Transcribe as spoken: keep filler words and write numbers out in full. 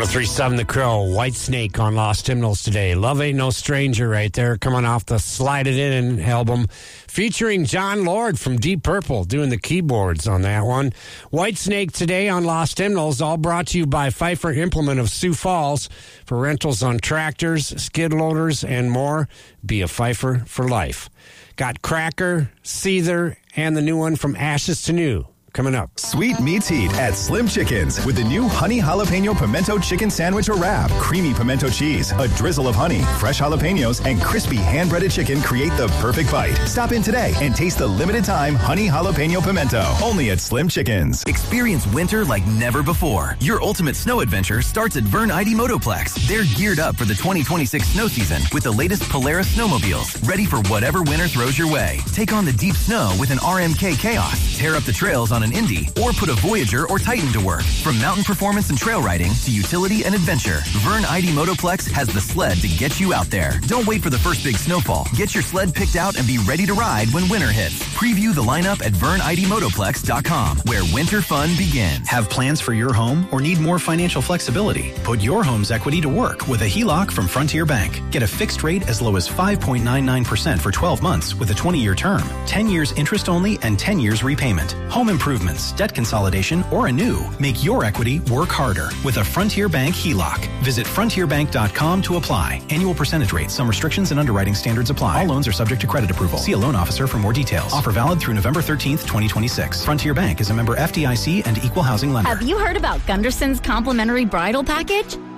oh three point seven The Crow, Whitesnake on Lost Hymnals today. Love Ain't No Stranger right there, coming off the Slide It In album, featuring John Lord from Deep Purple doing the keyboards on that one. Whitesnake today on Lost Hymnals, all brought to you by Pfeiffer Implement of Sioux Falls. For rentals on tractors, skid loaders, and more, be a Pfeiffer for life. Got Cracker, Seether, and the new one From Ashes to New coming up. Sweet meets heat at Slim Chickens with the new honey jalapeno pimento chicken sandwich or wrap. Creamy pimento cheese, a drizzle of honey, fresh jalapenos, and crispy hand-breaded chicken create the perfect bite. Stop in today and taste the limited time honey jalapeno pimento. Only at Slim Chickens. Experience winter like never before. Your ultimate snow adventure starts at Vern I D Motoplex. They're geared up for the twenty twenty-six snow season with the latest Polaris snowmobiles, ready for whatever winter throws your way. Take on the deep snow with an R M K Chaos. Tear up the trails on an Indy, or put a Voyager or Titan to work. From mountain performance and trail riding to utility and adventure, Vern I D Motoplex has the sled to get you out there. Don't wait for the first big snowfall. Get your sled picked out and be ready to ride when winter hits. Preview the lineup at vern I D motoplex dot com, where winter fun begins. Have plans for your home or need more financial flexibility? Put your home's equity to work with a H E L O C from Frontier Bank. Get a fixed rate as low as five point nine nine percent for twelve months with a twenty-year term, ten years interest only, and ten years repayment. Home improvements, debt consolidation, or a new. Make your equity work harder with a Frontier Bank H E L O C. Visit frontier bank dot com to apply. Annual percentage rate. Some restrictions and underwriting standards apply. All loans are subject to credit approval. See a loan officer for more details. Offer valid through November thirteenth, twenty twenty-six. Frontier Bank is a member F D I C and equal housing lender. Have you heard about Gunderson's complimentary bridal package?